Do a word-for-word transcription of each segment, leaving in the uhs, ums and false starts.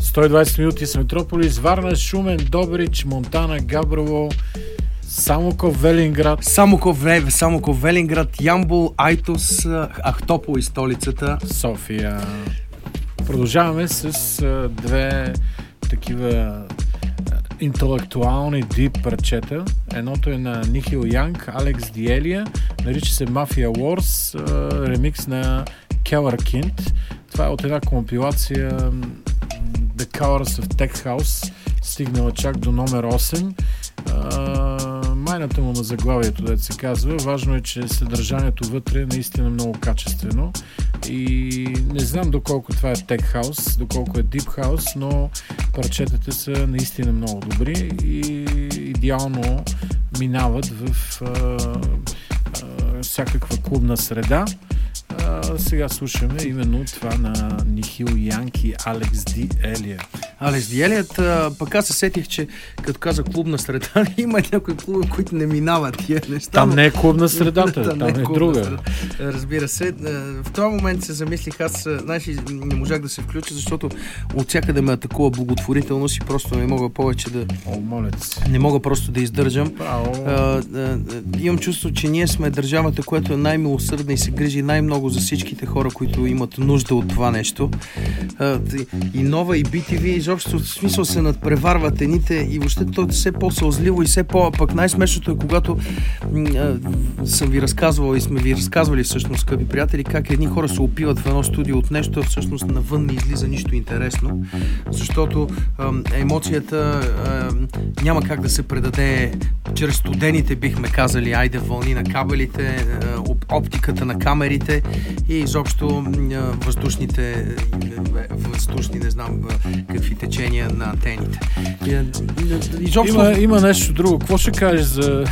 сто и двадесет минути с Метрополис, Варна, Шумен, Добрич, Монтана, Габрово, Самоков, Велинград. Самоков, Самоков, Велинград, Ямбол, Айтос, Ахтопол и столицата. София. Продължаваме с а, две такива интелектуални дип парчета. Едното е на Нихил Янг, Алекс Диелия, нарича се Mafia Wars, а, ремикс на Келър Кинт. Това е от една компилация The Colors of Tech House, стигнала чак до номер осем. А, майната му на заглавието, дето се казва. Важно е, че съдържанието вътре е наистина много качествено и не знам доколко това е Tech House, доколко е Deep House, но парчетата са наистина много добри и идеално минават в а, а, всякаква клубна среда. А, сега слушаме именно това на Нихил Янг и Алекс Ди Елия. Алекс Ди Елият, пък аз се сетих, че като каза клубна среда, има някои клуби, които не минават тия неща. Там не е клубна средата, там, там е, е друга. Среда. Разбира се. В този момент се замислих, аз знаеш, не можах да се включа, защото от всякъде ме атакува благотворителност и просто не мога повече да... О, молец. Не мога просто да издържам. А, а, а, имам чувство, че ние сме държавата, която е най-милосърдна и се грижи най-много за всичките хора, които имат нужда от това нещо. А, и Нова, и би ти ви, изобщо в смисъл се надпреварват едните и въобще то е все по-сълзливо и все по... Пък най-смешното е, когато а, съм ви разказвал и сме ви разказвали всъщност, скъпи приятели, как едни хора се опиват в едно студио от нещо, а всъщност навън не излиза нищо интересно, защото а, емоцията а, няма как да се предаде чрез студените, бихме казали, айде вълни на кабелите, а, оптиката на камерите и изобщо въздушните въздушни, не знам какви течения на антените. Изобщо... Има, има нещо друго. Какво ще кажеш за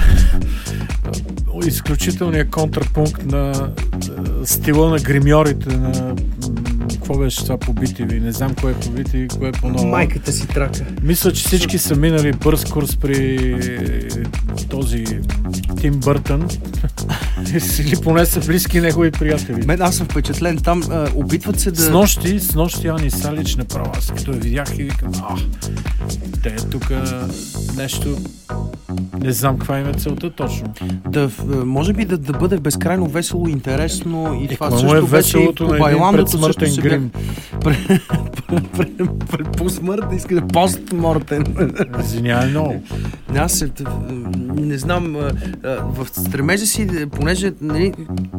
изключителния контрапункт на стила на гримьорите на... Какво беше това по би ти ви? Не знам кое е по би ти ви, кое е по-ново. Майката си трака. Мисля, че всички са минали бърз курс при този Тим Бъртън. Или поне са близки негови приятели. Мен аз съм впечатлен. Там а, опитват се да... С нощи, с нощи Ани Салич направо. Аз като я видях и викам, а, те тук нещо... Не знам каква им е целта точно. Да, може би да, да бъде безкрайно весело и интересно и е, това също е вече и по Байландото също се грим. По смърт да иска да постмортен. Извинявай много. Аз не знам, в стремежа си, понеже нали,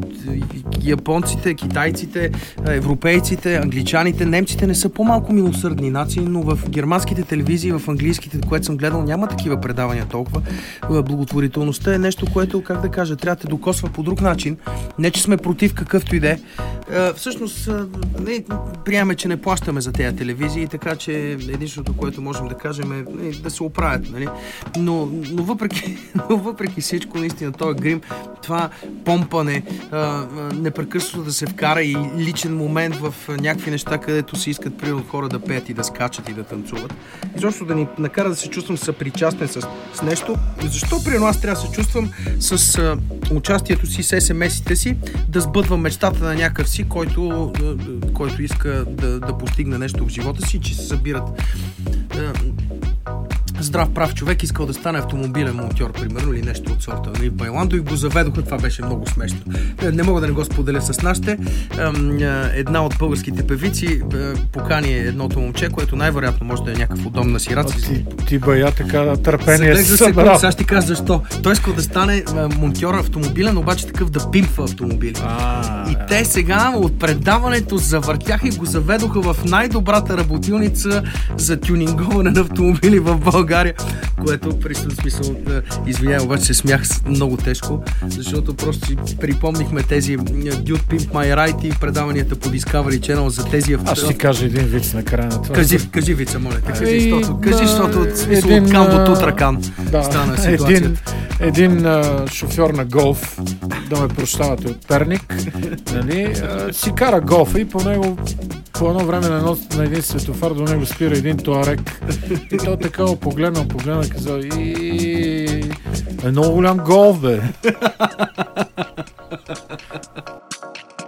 японците, китайците, европейците, англичаните, немците не са по-малко милосърдни нации, но в германските телевизии, в английските, което съм гледал, няма такива предавания толкова. Благотворителността е нещо, което, как да кажа, трябва да те докосва по друг начин. Не, че сме против какъвто и да е. Всъщност, не, приемаме, че не плащаме за тези телевизии, така че единственото, което можем да кажем е да се оправят. Нали? Но, но, въпреки, но въпреки всичко, наистина, този грим, това помпане, непрекъснато да се вкара и личен момент в някакви неща, където се искат примерно хора да пеят и да скачат и да танцуват. Изобщо да ни накара да се чувствам съпричастен с, с нещо. Защо примерно аз трябва да се чувствам с а, участието си, с ес ем ес-ите си, да сбъдвам мечтата на някакъв си, който, а, който иска да, да постигне нещо в живота си, че се събират а, здрав прав човек, искал да стане автомобилен монтьор, примерно, или нещо от сорта. Нали, Байландо и го заведоха, това беше много смешно. Не мога да не го споделя с нашите. Една от българските певици покани едното момче, което най-вероятно може да е някакъв удобна сираци. Ти, ти бая така търпение си събрал. Сега ще ти кажа защо. Той искал да стане монтьор автомобилен, обаче такъв да пимпва автомобили. А, и те сега от предаването завъртяха и го заведоха в най-добрата работилница за тюнинговане на автомобили в България, което при смисъл, извинявай, обаче се смях много тежко, защото просто си припомнихме тези Dude Pimp My Ride и предаванията по Discovery Channel за тези авто. Аз ще ти кажа един виц на края на това. Кажи, кажи вица, моля те, кажи, и, защото, кажи, защото да, смисъл един, от кан до тутракан да, стана ситуацията. Един, един а, шофьор на голф, да ме прощавате от Перник, нали, а, си кара голфа и по него по едно време на, едно, на един светофар до него спира един туарек и той така погледнал, погледнал и казал и е много голям голф, бе.